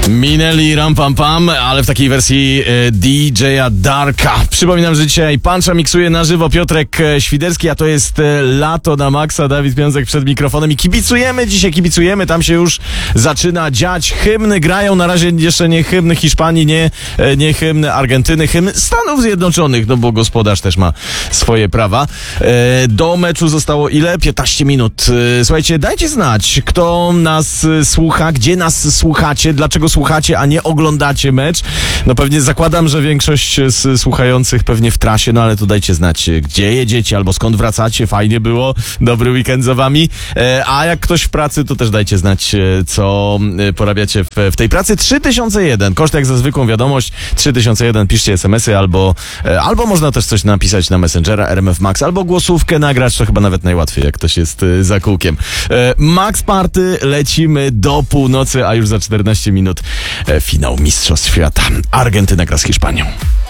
Minęli ram pam pam, ale w takiej wersji DJ-a Darka. Przypominam, że dzisiaj Puncha miksuje na żywo Piotrek Świderski, a to jest Lato na maksa. Dawid Piątek przed mikrofonem i kibicujemy, tam się już zaczyna dziać. Hymny grają, na razie jeszcze nie hymny Hiszpanii, nie hymny Argentyny, hymn Stanów Zjednoczonych, no bo gospodarz też ma swoje prawa. Do meczu zostało ile? 15 minut. Słuchajcie, dajcie znać, kto nas słucha, gdzie nas słuchacie, dlaczego słuchacie, a nie oglądacie mecz. No pewnie zakładam, że większość z słuchających pewnie w trasie, no ale to dajcie znać, gdzie jedziecie albo skąd wracacie. Fajnie było, dobry weekend za wami. A jak ktoś w pracy, to też dajcie znać, co porabiacie w tej pracy. 3001, koszt jak za zwykłą wiadomość, 3001, piszcie SMS-y albo można też coś napisać na Messengera, RMF Max, albo głosówkę nagrać, to chyba nawet najłatwiej, jak ktoś jest za kółkiem. Max Party, lecimy do północy, a już za 14 minut finał Mistrzostw Świata. Argentyna gra z Hiszpanią.